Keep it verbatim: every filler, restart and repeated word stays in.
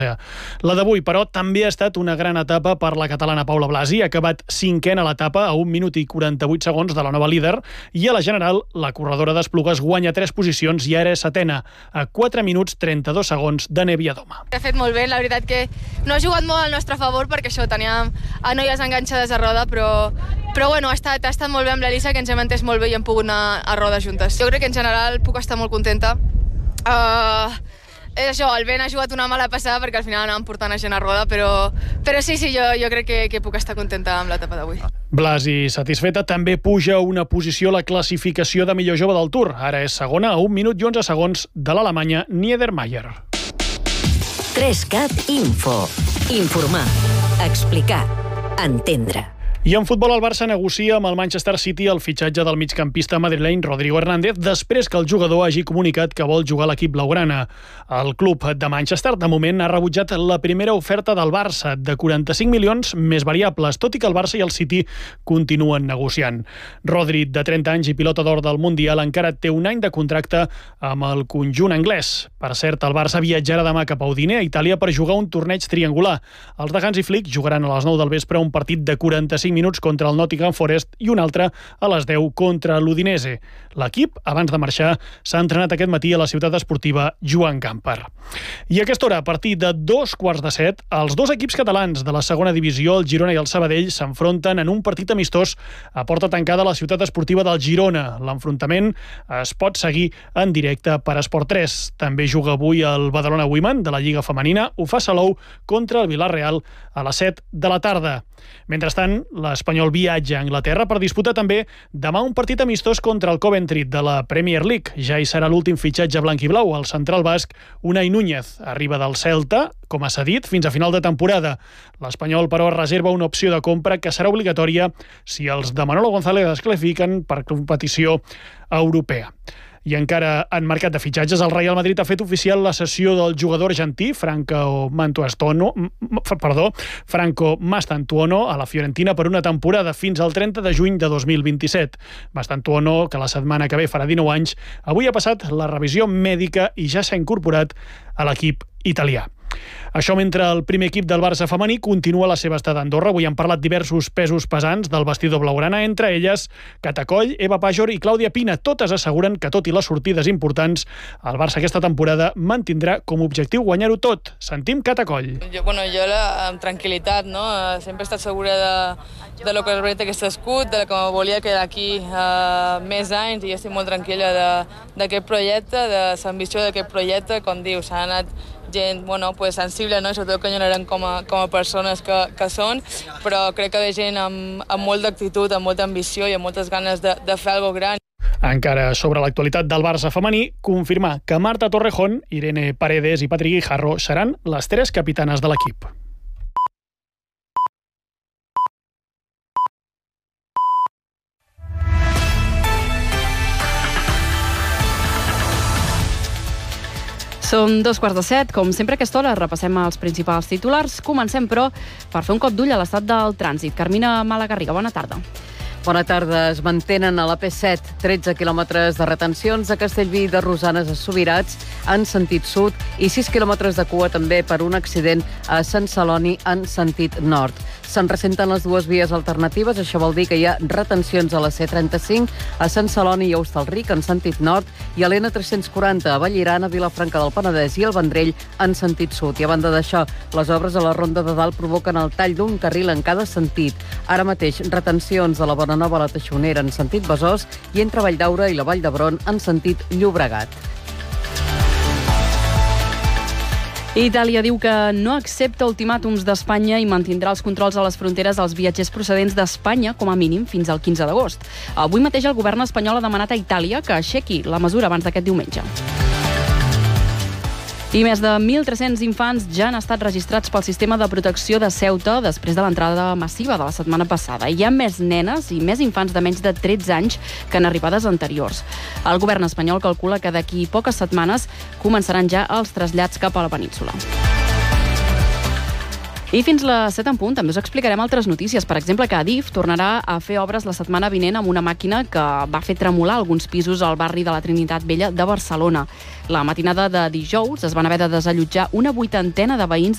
La d'avui, però, també ha estat una gran etapa per la catalana Paula Blasi. Ha acabat cinquena a l'etapa, a un minut i quaranta-vuit segons de la nova líder, i a la general, la corredora d'Esplugues guanya tres posicions i ara és setena, a quatre minuts trenta-dos segons de Nevia Doma. Ha fet molt bé, la veritat que no ha jugat molt al nostre favor perquè això, teníem a noies enganxades a roda, però, però bueno, ha estat, ha estat molt bé amb l'Elisa, que ens hem entès molt bé i hem pogut anar a roda juntes. Jo crec que en general puc estar molt contenta. Uh, És això, el vent ha jugat una mala passada perquè al final anàvem portant a gent a roda, però, però sí, sí, jo, jo crec que, que puc estar contenta amb l'etapa d'avui. Blasi, satisfeta, també puja una posició a la classificació de millor jove del Tour. Ara és segona a un minut i onze segons de l'alemanya Niedermayer. tres cat Info. Informar, explicar, entendre. I en futbol el Barça negocia amb el Manchester City el fitxatge del migcampista madrileny Rodrigo Hernández després que el jugador hagi comunicat que vol jugar a l'equip blaugrana. El club de Manchester, de moment, ha rebutjat la primera oferta del Barça de quaranta-cinc milions més variables, tot i que el Barça i el City continuen negociant. Rodri, de trenta anys i pilota d'or del Mundial, encara té un any de contracte amb el conjunt anglès. Per cert, el Barça viatjarà demà cap a Udine, a Itàlia, per jugar un torneig triangular. Els de Hansi Flick jugaran a les nou del vespre un partit de quaranta-cinc minuts contra el Nottingham Forest i un altre a les deu contra l'Udinese. L'equip, abans de marxar, s'ha entrenat aquest matí a la ciutat esportiva Joan Gamper. I a aquesta hora, a partir de dos quarts de set, els dos equips catalans de la segona divisió, el Girona i el Sabadell, s'enfronten en un partit amistós a porta tancada a la ciutat esportiva del Girona. L'enfrontament es pot seguir en directe per Esport tres. També juga avui el Badalona Women de la Lliga Femenina. Ho fa Salou contra el Villarreal a les set de la tarda. Mentrestant, l'Espanyol viatja a Anglaterra per disputar també demà un partit amistós contra el Coventry de la Premier League. Ja hi serà l'últim fitxatge blanc i blau. El central basc, Unai Núñez, arriba del Celta, com a cedit, fins a final de temporada. L'Espanyol, però, reserva una opció de compra que serà obligatòria si els de Manolo González es classifiquen per competició europea. I encara en mercat de fitxatges, el Real Madrid ha fet oficial la cessió del jugador argentí Franco Mantuastono, perdó, Franco Mastantuono a la Fiorentina per una temporada fins al trenta de juny de dos mil vint-i-set. Mastantuono, que la setmana que ve farà dinou anys, avui ha passat la revisió mèdica i ja s'ha incorporat a l'equip italià. Això mentre el primer equip del Barça femení continua la seva estada a Andorra. Avui han parlat diversos pesos pesants del vestidor blaugrana, entre elles Cata Coll, Eva Pajor i Clàudia Pina. Totes asseguren que, tot i les sortides importants, el Barça aquesta temporada mantindrà com a objectiu guanyar-ho tot. Sentim Cata Coll. Jo, bueno, jo la, amb tranquil·litat, no? Sempre he estat segura de, de lo que representa aquest escut, de que volia quedar aquí uh, més anys, i estic molt tranquil·la d'aquest projecte, de l'ambició d'aquest projecte. Com dius, s'ha anat gent bueno, pues, sensible, no? Sobretot que eren com a, com a persones que, que són, però crec que ve gent amb, amb molta actitud, amb molta ambició i amb moltes ganes de, de fer alguna gran. Encara sobre l'actualitat del Barça femení, confirmar que Marta Torrejón, Irene Paredes i Patri Guijarro seran les tres capitanes de l'equip. Són dos quarts de set. Com sempre a aquesta hora repassem els principals titulars. Comencem, però, per fer un cop d'ull a l'estat del trànsit. Carmina Malagarriga, bona tarda. Bona tarda. Es mantenen a la P set tretze quilòmetres de retencions a Castellví de Rosanes a Subirats en sentit sud i sis quilòmetres de cua també per un accident a Sant Celoni en sentit nord. Se'n ressenten les dues vies alternatives, això vol dir que hi ha retencions a la C trenta-cinc, a Sant Celoni i a Hostalric en sentit nord i a l'N tres-cents quaranta a Vallirana, Vilafranca del Penedès i el Vendrell en sentit sud. I a banda d'això, les obres a la Ronda de Dalt provoquen el tall d'un carril en cada sentit. Ara mateix, retencions a la Bonanova a la Teixonera en sentit Besòs i entre Valldaura i la Vall d'Hebron en sentit Llobregat. Itàlia diu que no accepta ultimàtums d'Espanya i mantindrà els controls a les fronteres als viatgers procedents d'Espanya com a mínim fins al quinze d'agost. Avui mateix el govern espanyol ha demanat a Itàlia que aixequi la mesura abans d'aquest diumenge. I més de mil tres-cents infants ja han estat registrats pel sistema de protecció de Ceuta després de l'entrada massiva de la setmana passada. Hi ha més nenes i més infants de menys de tretze anys que en arribades anteriors. El govern espanyol calcula que d'aquí poques setmanes començaran ja els trasllats cap a la península. I fins les set en punt també us explicarem altres notícies. Per exemple, que Adif tornarà a fer obres la setmana vinent amb una màquina que va fer tremolar alguns pisos al barri de la Trinitat Vella de Barcelona. La matinada de dijous es van haver de desallotjar una vuitantena de veïns